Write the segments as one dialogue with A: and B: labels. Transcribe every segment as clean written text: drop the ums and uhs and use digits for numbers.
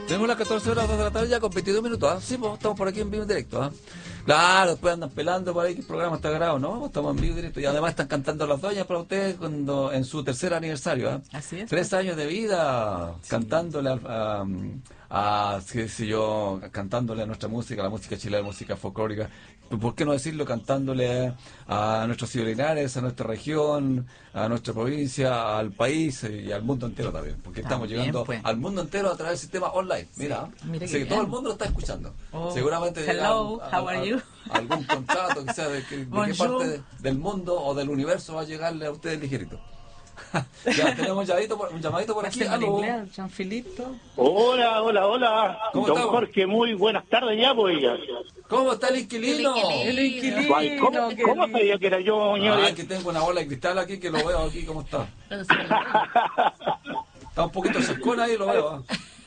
A: Tenemos las 14 horas, 2 de la tarde ya con 22 minutos, ¿ah? Sí, pues estamos por aquí en vivo en directo, ¿ah? Claro, después andan pelando por ahí que el programa está grabado, ¿no? Estamos en vivo en directo y además están cantando las doñas para ustedes cuando en su tercer aniversario, ¿ah?
B: Así es.
A: 3 años de vida cantándole qué sé yo, cantándole a nuestra música, la música chilena, música folclórica. ¿Por qué no decirlo? Cantándole a nuestros ciudadanos, a nuestra región, a nuestra provincia, al país y al mundo entero también. Porque estamos llegando al mundo entero a través del sistema online. Mira,
B: sí,
A: todo el mundo lo está escuchando.
B: Oh,
A: seguramente
B: hello, how are you?
A: Algún contrato que sea de qué parte del mundo o del universo va a llegarle a ustedes ligerito. Ya tenemos un llamadito por aquí. ¿Aló?
C: Hola, hola, hola.
A: ¿Cómo
C: Don
A: estamos?
C: Jorge, muy buenas tardes ya, pues.
A: ¿Cómo está el inquilino?
C: Ay, ¿Cómo sabía que era yo, señores?
A: Que tengo una bola de cristal aquí que lo veo aquí, ¿cómo está? Está un poquito secón ahí, lo veo.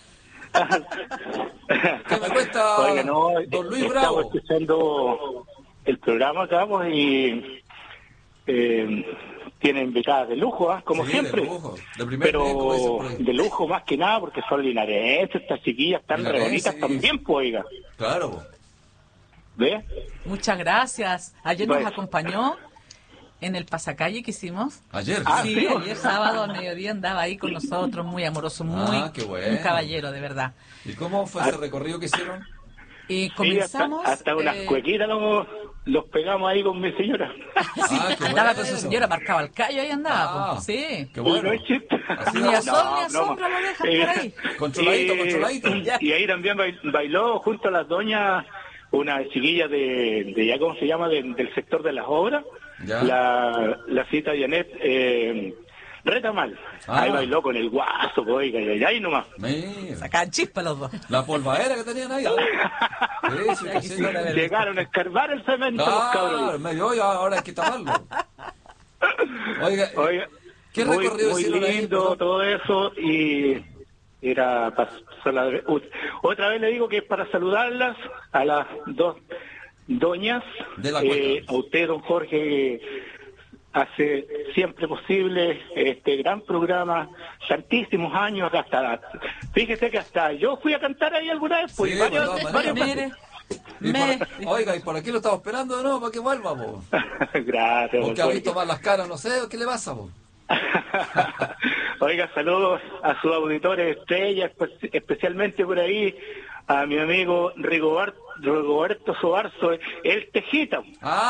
A: ¿Qué me cuesta,
C: Oiga, no,
A: don Luis
C: estamos
A: Bravo?
C: escuchando el programa acá, pues, y tiene invitadas de lujo, como
A: Sí,
C: siempre.
A: de lujo, de primer
C: pero
A: nivel, como dicen por ahí.
C: de lujo más que nada, porque son linarenses, estas chiquillas tan re bonitas
A: Sí.
C: también, pues, oiga.
A: Claro.
C: ¿Ve?
B: Muchas gracias. Ayer
C: Bueno.
B: nos acompañó en el pasacalle que hicimos.
A: Ayer.
B: Sí,
C: ¿sí?
B: ayer sábado al mediodía andaba ahí con nosotros, muy amoroso, muy
A: qué bueno.
B: un caballero, de verdad.
A: ¿Y cómo fue ese recorrido que hicieron?
B: Y
C: Sí,
B: comenzamos...
C: hasta unas cuequitas los pegamos ahí con mi señora.
A: Qué
B: andaba
A: bueno.
B: con su señora, marcaba el callo, ahí andaba. Pues, sí.
A: Qué bueno.
C: No es chiste.
A: Así
B: Ni a
A: es.
B: sol ni a sombra lo dejan por ahí.
A: Controladito.
C: Y ahí también bailó junto a las doñas una chiquilla de ya, ¿cómo se llama? Del sector de las obras.
A: Ya.
C: La cita Janet Retamal. Ahí bailó con el guaso, pues, oiga, y ahí nomás.
A: Mira,
B: Sacaban chispa los dos.
A: la polvadera que tenían ahí.
C: Llegaron a escarbar el cemento, los cabros.
A: medio hoyo, ahora hay que taparlo. Oiga,
C: Oiga,
A: ¿qué
C: muy,
A: recorrido
C: muy
A: hicieron ahí?
C: lindo todo eso, y era otra vez le digo que es para saludarlas a las dos doñas,
A: De la cuenta.
C: a usted, don Jorge, hace siempre posible este gran programa, tantísimos años, fíjese que hasta yo fui a cantar ahí alguna vez, pues,
A: Sí,
C: varias
A: de todas
C: veces.
A: maneras. Oiga, y por aquí lo estamos esperando de nuevo para que vuelva, po.
C: Gracias,
A: Porque
C: don
A: ha visto
C: Jorge.
A: más las caras, no sé, ¿qué le pasa, po?
C: Oiga, saludos a sus auditores estrellas, especialmente por ahí a mi amigo Rigoberto Sobarzo, el Tejita.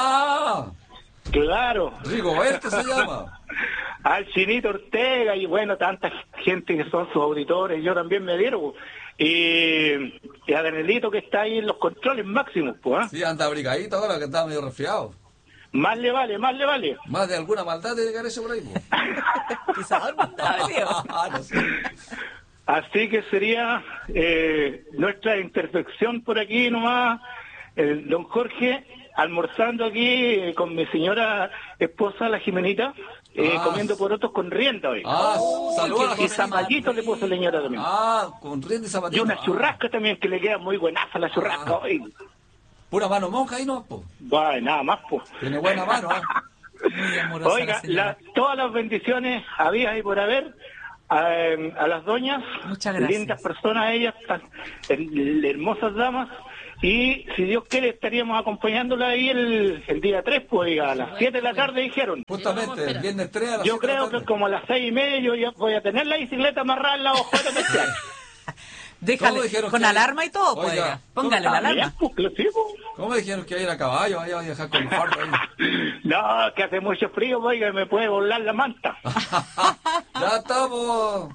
C: Claro.
A: Rigoberto se llama.
C: Al Chinito Ortega y bueno, tanta gente que son sus auditores, yo también me dieron. Y a Danielito que está ahí en los controles máximos, pues.
A: Sí, anda abrigadito ahora que está medio resfriado.
C: Más le vale, más le vale.
A: Más de alguna maldad tiene que haber hecho por ahí, po.
B: Quizás algo estaba metido.
A: No sé.
C: Así que sería nuestra imperfección por aquí nomás, don Jorge, almorzando aquí con mi señora esposa, la Jimenita, comiendo porotos con rienda hoy.
A: Saludos a
C: Y zapallito le puso la señora también.
A: Con rienda y
C: Y
A: zapatito.
C: una churrasca también, que le queda muy buenaza la churrasca hoy.
A: Pura mano monja ahí, ¿no, po?
C: Bueno, nada más, pues.
A: Tiene buena mano,
B: Muy amorosa
C: Oiga,
B: la señora.
C: todas las bendiciones había y por haber a las doñas,
B: Muchas gracias.
C: lindas personas ellas, tan hermosas damas, y si Dios quiere estaríamos acompañándola ahí el día 3, pues, oiga, a las 7 de la tarde dijeron.
A: Justamente, el viernes 3 a las
C: Yo
A: 7 de la
C: creo que
A: tarde.
C: como a las 6:30 yo ya voy a tener la bicicleta amarrada en la hojota de este año.
B: Déjale,
A: ¿Cómo dijeron
B: con
A: que-
B: alarma y todo, pues.
A: Oiga,
B: Oiga. Póngale la alarma.
C: Pues, claro, sí, pues.
A: ¿Cómo dijeron que ir a caballo? Ahí va a dejar con el fardo ahí.
C: No, que hace mucho frío, oiga, me puede volar la manta.
A: Ya estamos.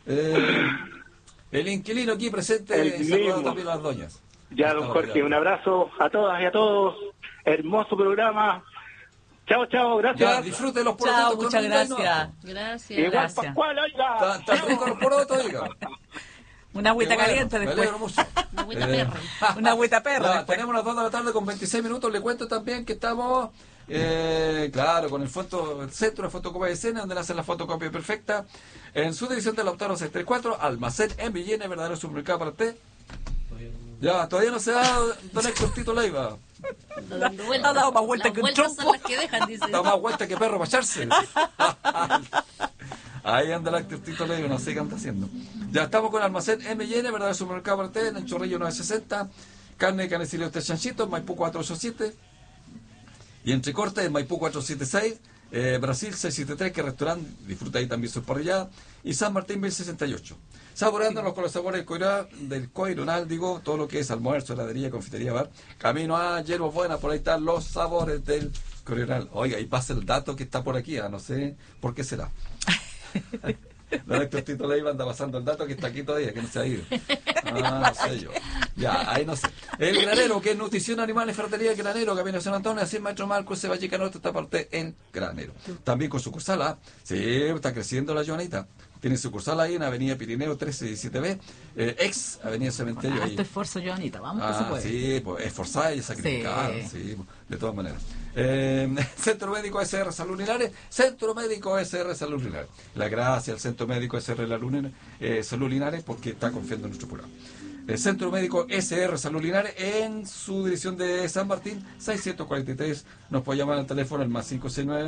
A: El inquilino aquí presente,
C: El
A: saludando
C: mismo.
A: también a las doñas.
C: Ya, don Jorge, un abrazo a todas y a todos. Hermoso programa. Chao, chao,
A: Ya,
C: gracias.
A: disfrute los
B: Chao,
A: porotos.
B: muchas
A: con rienda y
B: gracias.
D: Gracias.
C: Igual,
B: Gracias.
C: Pascual, oiga.
A: Está rico los porotos, oiga.
B: Una agüita
A: Qué bueno,
B: caliente
A: me
B: después.
A: alegro mucho.
D: Una agüita perra.
B: Una agüita perra
A: Ya,
B: después.
A: tenemos las 2 de la tarde con 26 minutos. Le cuento también que estamos, claro, con el centro de fotocopia de escena, donde le hacen la fotocopia perfecta. En su dirección de Lautaro 634, almacén en Villena, verdadero supermercado para usted. Ya, todavía no se da don Héctor Tito Leiva.
D: Dando vueltas.
B: Ha dado más vueltas
D: Las
B: que un
D: vueltas
B: trompo.
D: son las que dejan, dice.
A: Da más vuelta que perro para echarse. Ahí anda el actor Tito Leiva, no sé qué anda haciendo. Ya estamos con Almacén M&N, ¿verdad? Supermercado Martel, en Chorrillo 960. Carne de Canecillo de Chanchito, Maipú 487. Y entre cortes, en Maipú 476. Brasil 673, que restaurante, disfruta ahí también sus parrilladas. Y San Martín 1068. Saboreándonos con los sabores del Coironal, digo, todo lo que es almuerzo, heladería, confitería, bar. Camino a Hierbas Buenas, por ahí están los sabores del Coironal. Oiga, y pasa el dato que está por aquí, no sé por qué será. Don Héctor Tito Leiva anda pasando el dato que está aquí todavía, que no se ha ido. No sé yo. Ya, ahí no sé. El Granero, que es nutrición animal, ferretería Granero, Camino San Antonio, 100 metros más, cruce Valleca Norte, esta parte en Granero. También con sucursal, sí, está creciendo la Joanita. Tiene sucursal ahí en Avenida Pirineo 1317B, ex Avenida Cementerio.
B: Esto es esfuerzo, Joanita, vamos que se puede.
A: Sí, pues esforzada y sacrificada, sí, de todas maneras. Centro Médico SR Salud Linares, Centro Médico SR Salud Linares. La gracia al Centro Médico SR Salud Linares porque está confiando en nuestro programa. El Centro Médico SR Salud Linares en su dirección de San Martín 643, nos puede llamar al teléfono el más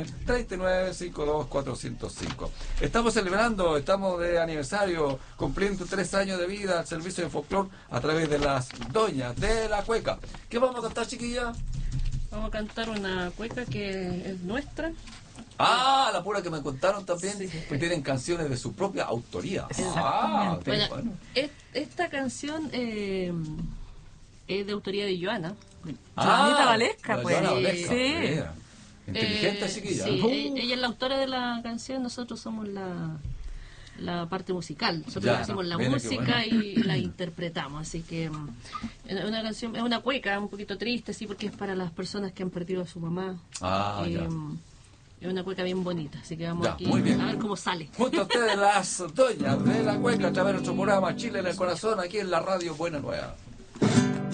A: 569-3952-405. Estamos celebrando, estamos de aniversario, cumpliendo 3 años de vida al servicio de folclore a través de las doñas de la cueca. ¿Qué vamos a cantar, chiquilla?
D: Vamos a cantar una cueca que es nuestra.
A: La pura que me contaron también,
D: Sí.
A: pues tienen canciones de su propia autoría.
B: Exactamente.
A: Qué
D: Bueno, esta canción es de autoría de Joana.
B: Joanita Valesca,
A: la
B: pues.
A: Joana Valesca,
B: Sí.
A: mira. Inteligente chiquilla.
D: Sí, ella es la autora de la canción, nosotros somos la parte musical. Nosotros
A: Ya,
D: hacemos la
A: mira qué
D: música
A: bueno.
D: y la interpretamos. Así que es una canción, es una cueca un poquito triste, sí, porque es para las personas que han perdido a su mamá.
A: Ya.
D: Es una cueca bien bonita, así que vamos
A: Ya,
D: aquí
A: muy bien.
D: a ver cómo sale.
A: Junto a ustedes las doñas de la cueca a través de nuestro programa Chile en el Corazón, aquí en la radio Buena Nueva.